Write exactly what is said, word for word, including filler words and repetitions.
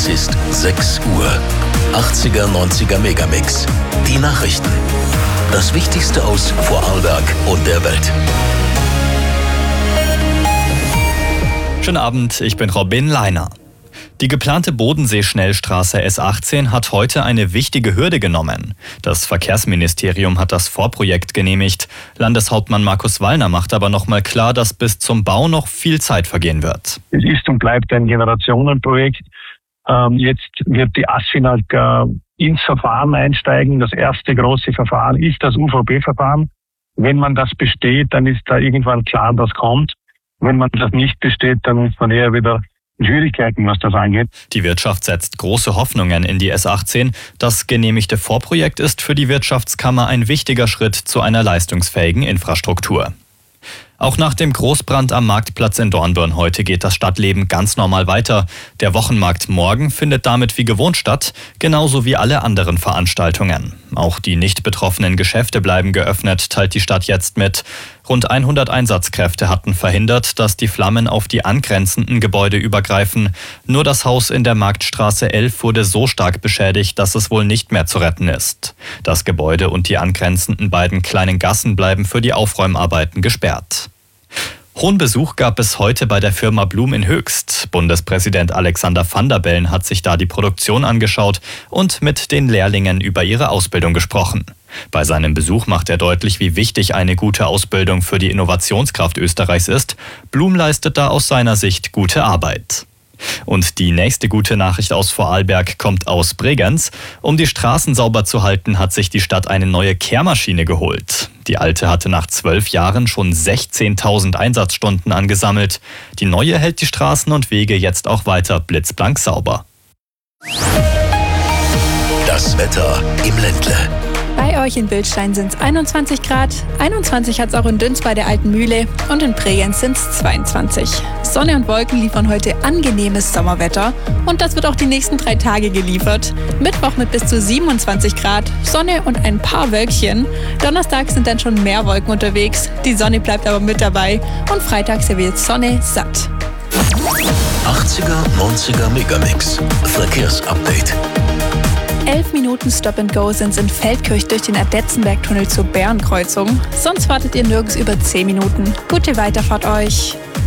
Es ist sechs Uhr. achtziger, neunziger Megamix. Die Nachrichten. Das Wichtigste aus Vorarlberg und der Welt. Schönen Abend, ich bin Robin Leiner. Die geplante Bodensee-Schnellstraße S achtzehn hat heute eine wichtige Hürde genommen. Das Verkehrsministerium hat das Vorprojekt genehmigt. Landeshauptmann Markus Wallner macht aber noch mal klar, dass bis zum Bau noch viel Zeit vergehen wird. Es ist und bleibt ein Generationenprojekt. Ähm, jetzt wird die ASFINAG äh, ins Verfahren einsteigen. Das erste große Verfahren ist das U V B-Verfahren. Wenn man das besteht, dann ist da irgendwann klar, das kommt. Wenn man das nicht besteht, dann ist man eher wieder in Schwierigkeiten, was das angeht. Die Wirtschaft setzt große Hoffnungen in die S achtzehn. Das genehmigte Vorprojekt ist für die Wirtschaftskammer ein wichtiger Schritt zu einer leistungsfähigen Infrastruktur. Auch nach dem Großbrand am Marktplatz in Dornbirn heute geht das Stadtleben ganz normal weiter. Der Wochenmarkt morgen findet damit wie gewohnt statt, genauso wie alle anderen Veranstaltungen. Auch die nicht betroffenen Geschäfte bleiben geöffnet, teilt die Stadt jetzt mit. Rund hundert Einsatzkräfte hatten verhindert, dass die Flammen auf die angrenzenden Gebäude übergreifen. Nur das Haus in der Marktstraße elf wurde so stark beschädigt, dass es wohl nicht mehr zu retten ist. Das Gebäude und die angrenzenden beiden kleinen Gassen bleiben für die Aufräumarbeiten gesperrt. Hohen Besuch gab es heute bei der Firma Blum in Höchst. Bundespräsident Alexander Van der Bellen hat sich da die Produktion angeschaut und mit den Lehrlingen über ihre Ausbildung gesprochen. Bei seinem Besuch macht er deutlich, wie wichtig eine gute Ausbildung für die Innovationskraft Österreichs ist. Blum leistet da aus seiner Sicht gute Arbeit. Und die nächste gute Nachricht aus Vorarlberg kommt aus Bregenz. Um die Straßen sauber zu halten, hat sich die Stadt eine neue Kehrmaschine geholt. Die alte hatte nach zwölf Jahren schon sechzehntausend Einsatzstunden angesammelt. Die neue hält die Straßen und Wege jetzt auch weiter blitzblank sauber. Das Wetter im Ländle. Bei euch in Bildstein sind es einundzwanzig Grad, einundzwanzig hat es auch in Dünz bei der Alten Mühle und in Bregenz sind es zweiundzwanzig. Sonne und Wolken liefern heute angenehmes Sommerwetter und das wird auch die nächsten drei Tage geliefert. Mittwoch mit bis zu siebenundzwanzig Grad, Sonne und ein paar Wölkchen. Donnerstag sind dann schon mehr Wolken unterwegs, die Sonne bleibt aber mit dabei und Freitag serviert Sonne satt. achtziger, neunziger Megamix. Verkehrsupdate. Elf Minuten Stop and Go sind es in Feldkirch durch den Adetzenberg-Tunnel zur Bärenkreuzung. Sonst wartet ihr nirgends über zehn Minuten. Gute Weiterfahrt euch!